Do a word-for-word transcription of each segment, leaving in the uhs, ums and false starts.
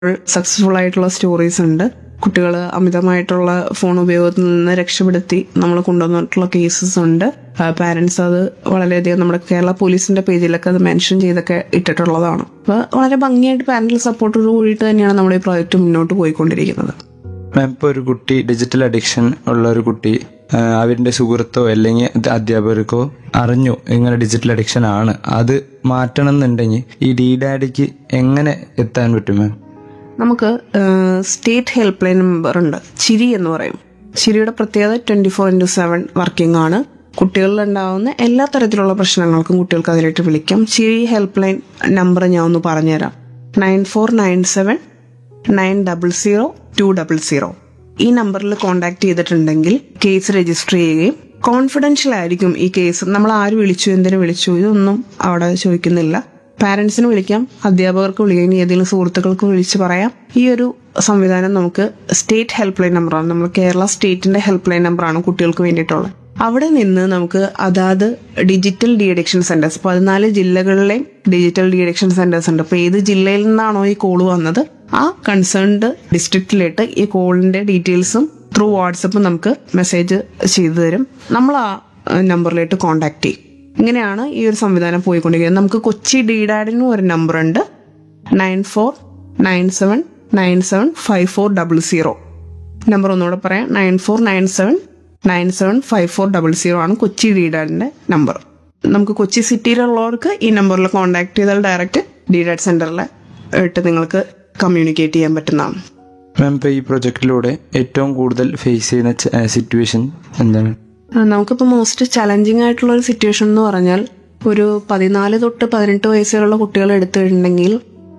Successful ആയിട്ടുള്ള stories ഉണ്ട്. കുട്ടികൾ അമിതമായിട്ടുള്ള ഫോൺ ഉപയോഗത്തിൽ നിന്ന് രക്ഷപ്പെടുത്തി നമ്മൾ കൊണ്ടുവന്നിട്ടുള്ള കേസസ് ഉണ്ട്. പാരന്റ്സ് അത് വളരെയധികം നമ്മുടെ കേരള പോലീസിന്റെ പേജിലൊക്കെ അത് മെൻഷൻ ചെയ്തൊക്കെ ഇട്ടിട്ടുള്ളതാണ്. അപ്പോൾ വളരെ ഭംഗിയായിട്ട് പാരന്റൽ സപ്പോർട്ടോട് കൂടിയിട്ട് തന്നെയാണ് നമ്മുടെ ഈ പ്രോജക്റ്റ് മുന്നോട്ട് പോയിക്കൊണ്ടിരിക്കുന്നത്. മാം, ഇപ്പോൾ ഒരു കുട്ടി ഡിജിറ്റൽ അഡിക്ഷൻ ഉള്ള ഒരു കുട്ടി അവരുടെ സുഹൃത്തോ അല്ലെങ്കിൽ അധ്യാപകർക്കോ അറിഞ്ഞു ഇങ്ങനെ ഡിജിറ്റൽ അഡിക്ഷൻ ആണ്, അത് മാറ്റണം എന്നുണ്ടെങ്കിൽ ഈ ഡി ഡാഡിക്ക് എങ്ങനെ എത്താൻ പറ്റും മാം? നമുക്ക് സ്റ്റേറ്റ് ഹെൽപ്പ് ലൈൻ നമ്പർ ഉണ്ട്, ചിരി എന്ന് പറയും. ചിരിയുടെ പ്രത്യേകത twenty four into seven working ആണ്. കുട്ടികളിൽ ഉണ്ടാവുന്ന എല്ലാ തരത്തിലുള്ള പ്രശ്നങ്ങൾക്കും കുട്ടികൾക്ക് അതിലേക്ക് വിളിക്കാം. ചിരി ഹെൽപ്പ് ലൈൻ നമ്പർ ഞാൻ ഒന്ന് പറഞ്ഞുതരാം. Nine four nine seven nine double zero to double zero. ഈ നമ്പറിൽ കോൺടാക്ട് ചെയ്തിട്ടുണ്ടെങ്കിൽ കേസ് രജിസ്റ്റർ ചെയ്യുകയും കോൺഫിഡൻഷ്യൽ ആയിരിക്കും ഈ കേസ്. നമ്മൾ ആര് വിളിച്ചു, എന്തിനു വിളിച്ചു, ഇതൊന്നും അവിടെ ചോദിക്കുന്നില്ല. പാരന്റ്സിന് വിളിക്കാം, അധ്യാപകർക്ക് വിളിക്കാം, ഇനി ഏതെങ്കിലും സുഹൃത്തുക്കൾക്ക് വിളിച്ച് പറയാം. ഈ ഒരു സംവിധാനം നമുക്ക് സ്റ്റേറ്റ് ഹെൽപ്പ് ലൈൻ നമ്പറാണ്, നമ്മൾ കേരള സ്റ്റേറ്റിന്റെ ഹെൽപ്പ് ലൈൻ നമ്പറാണ് കുട്ടികൾക്ക് വേണ്ടിയിട്ടുള്ളത്. അവിടെ നിന്ന് നമുക്ക് അതാത് ഡിജിറ്റൽ ഡി അഡിക്ഷൻ സെന്റേഴ്സ്, പതിനാല് ജില്ലകളിലെയും ഡിജിറ്റൽ ഡി അഡിക്ഷൻ സെന്റേഴ്സ് ഉണ്ട്. അപ്പൊ ഏത് ജില്ലയിൽ നിന്നാണോ ഈ കോള് വന്നത് ആ കൺസേൺഡ് ഡിസ്ട്രിക്റ്റിലിട്ട് ഈ കോളിന്റെ ഡീറ്റെയിൽസും ത്രൂ വാട്സപ്പ് നമുക്ക് മെസ്സേജ് ചെയ്തു തരും. നമ്മൾ ആ നമ്പറിലേക്ക് കോൺടാക്ട് ചെയ്യും. ഇങ്ങനെയാണ് ഈ ഒരു സംവിധാനം പോയിക്കൊണ്ടിരിക്കുന്നത്. നമുക്ക് കൊച്ചി ഡി ഡാഡിനും ഒരു നമ്പർ ഉണ്ട്, nine four nine seven nine seven five four double zero. Number ഒന്നുകൂടെ പറയാം, nine four nine seven nine seven five four double zero ആണ് കൊച്ചി ഡി ഡാഡിന്റെ നമ്പർ. നമുക്ക് കൊച്ചി സിറ്റിയിലുള്ളവർക്ക് ഈ നമ്പറിൽ കോൺടാക്ട് ചെയ്താൽ ഡയറക്റ്റ് ഡി ഡാഡ് സെന്ററിൽ ഇട്ട് നിങ്ങൾക്ക് കമ്മ്യൂണിക്കേറ്റ് ചെയ്യാൻ പറ്റുന്നതാണ്. മാം, ഇപ്പോൾ ഈ പ്രൊജക്റ്റിലൂടെ ഏറ്റവും കൂടുതൽ ഫേസ് ചെയ്യുന്ന സിറ്റുവേഷൻ എന്താണ്? നമുക്കിപ്പോൾ മോസ്റ്റ് ചലഞ്ചിങ് ആയിട്ടുള്ള ഒരു സിറ്റുവേഷൻ എന്ന് പറഞ്ഞാൽ ഒരു പതിനാല് തൊട്ട് പതിനെട്ട് വയസ്സുള്ള കുട്ടികളെ എടുത്തിട്ടുണ്ടെങ്കിൽ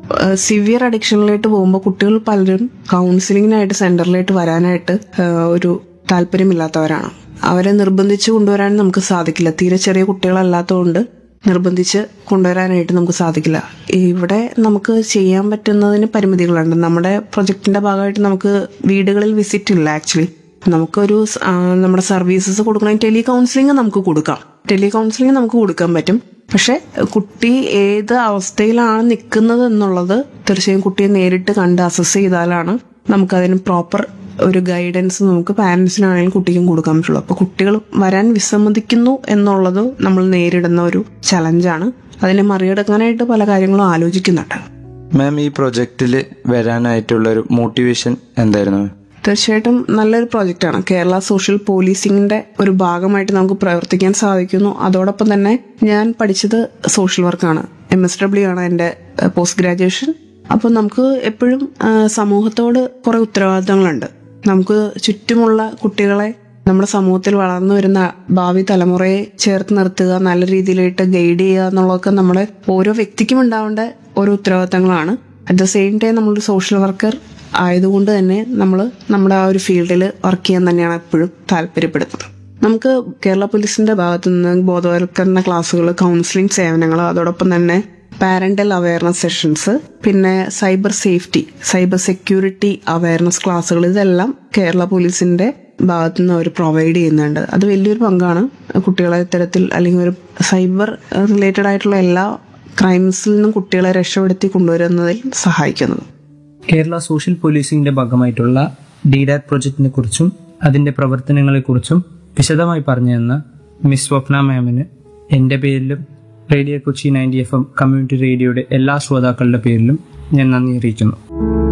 സിവിയർ അഡിക്ഷനിലേക്ക് പോകുമ്പോൾ കുട്ടികൾ പലരും കൗൺസിലിങ്ങിനായിട്ട് സെന്ററിലേക്ക് വരാനായിട്ട് ഒരു താല്പര്യമില്ലാത്തവരാണ്. അവരെ നിർബന്ധിച്ച് കൊണ്ടുവരാൻ നമുക്ക് സാധിക്കില്ല. തീരെ ചെറിയ കുട്ടികളല്ലാത്തതുകൊണ്ട് നിർബന്ധിച്ച് കൊണ്ടുവരാനായിട്ട് നമുക്ക് സാധിക്കില്ല. ഇവിടെ നമുക്ക് ചെയ്യാൻ പറ്റുന്നതിന് പരിമിതികളുണ്ട്. നമ്മുടെ പ്രൊജക്ടിന്റെ ഭാഗമായിട്ട് നമുക്ക് വീടുകളിൽ വിസിറ്റ് ഇല്ല. ആക്ച്വലി നമുക്കൊരു നമ്മുടെ സർവീസസ് കൊടുക്കണമെങ്കിൽ ടെലി കൗൺസിലിംഗ് നമുക്ക് കൊടുക്കാം. ടെലി കൗൺസിലിംഗ് നമുക്ക് കൊടുക്കാൻ പറ്റും. പക്ഷെ കുട്ടി ഏത് അവസ്ഥയിലാണ് നിൽക്കുന്നത് എന്നുള്ളത് തീർച്ചയായും കുട്ടിയെ നേരിട്ട് കണ്ട് അസസ് ചെയ്താലാണ് നമുക്കതിന് പ്രോപ്പർ ഒരു ഗൈഡൻസ് നമുക്ക് പാരന്റ്സിനാണെങ്കിലും കുട്ടിക്കും കൊടുക്കാൻ പറ്റുള്ളൂ. അപ്പൊ കുട്ടികൾ വരാൻ വിസമ്മതിക്കുന്നു എന്നുള്ളത് നമ്മൾ നേരിടുന്ന ഒരു ചലഞ്ചാണ്. അതിനെ മറികടക്കാനായിട്ട് പല കാര്യങ്ങളും ആലോചിക്കുന്നുണ്ട്. മാം, ഈ പ്രൊജക്റ്റിൽ വരാനായിട്ടുള്ള ഒരു മോട്ടിവേഷൻ എന്തായിരുന്നു? തീർച്ചയായിട്ടും നല്ലൊരു പ്രോജക്റ്റാണ്. കേരള സോഷ്യൽ പോലീസിംഗിന്റെ ഒരു ഭാഗമായിട്ട് നമുക്ക് പ്രവർത്തിക്കാൻ സാധിക്കുന്നു. അതോടൊപ്പം തന്നെ ഞാൻ പഠിച്ചത് സോഷ്യൽ വർക്കാണ്. എം എസ് ഡബ്ല്യു ആണ് എന്റെ പോസ്റ്റ് ഗ്രാജുവേഷൻ. അപ്പൊ നമുക്ക് എപ്പോഴും സമൂഹത്തോട് കുറെ ഉത്തരവാദിത്തങ്ങളുണ്ട്. നമുക്ക് ചുറ്റുമുള്ള കുട്ടികളെ നമ്മുടെ സമൂഹത്തിൽ വളർന്നു വരുന്ന ഭാവി തലമുറയെ ചേർത്ത് നിർത്തുക, നല്ല രീതിയിലായിട്ട് ഗൈഡ് ചെയ്യുക എന്നുള്ളതൊക്കെ നമ്മുടെ ഓരോ വ്യക്തിക്കും ഉണ്ടാവേണ്ട ഓരോ ഉത്തരവാദിത്തങ്ങളാണ്. അറ്റ് ദ സെയിം ടൈം നമ്മളൊരു സോഷ്യൽ വർക്കർ ആയതുകൊണ്ട് തന്നെ നമ്മൾ നമ്മുടെ ആ ഒരു ഫീൽഡിൽ വർക്ക് ചെയ്യാൻ തന്നെയാണ് എപ്പോഴും താല്പര്യപ്പെടുന്നത്. നമുക്ക് കേരള പോലീസിന്റെ ഭാഗത്തു നിന്ന് ബോധവൽക്കരണ ക്ലാസ്സുകൾ, കൗൺസിലിംഗ് സേവനങ്ങൾ, അതോടൊപ്പം തന്നെ പാരന്റൽ അവയർനെസ് സെഷൻസ്, പിന്നെ cyber safety, cyber security awareness ക്ലാസ്സുകൾ, ഇതെല്ലാം കേരള പോലീസിന്റെ ഭാഗത്തു നിന്ന് അവർ പ്രൊവൈഡ് ചെയ്യുന്നുണ്ട്. അത് വലിയൊരു പങ്കാണ് കുട്ടികളെ ഇത്തരത്തിൽ അല്ലെങ്കിൽ ഒരു സൈബർ റിലേറ്റഡ് ആയിട്ടുള്ള എല്ലാ ക്രൈംസിൽ നിന്നും കുട്ടികളെ രക്ഷപ്പെടുത്തി കൊണ്ടുവരുന്നതിൽ സഹായിക്കുന്നത്. കേരള സോഷ്യൽ പോലീസിംഗിന്റെ ഭാഗമായിട്ടുള്ള ഡി ഡാഡ് പ്രൊജക്ടിനെ കുറിച്ചും അതിന്റെ പ്രവർത്തനങ്ങളെക്കുറിച്ചും വിശദമായി പറഞ്ഞു തന്ന മിസ് സ്വപ്ന മാമിന് എന്റെ പേരിലും radio Kochi ninety F M community റേഡിയോയുടെ എല്ലാ ശ്രോതാക്കളുടെ പേരിലും ഞാൻ നന്ദി അറിയിക്കുന്നു.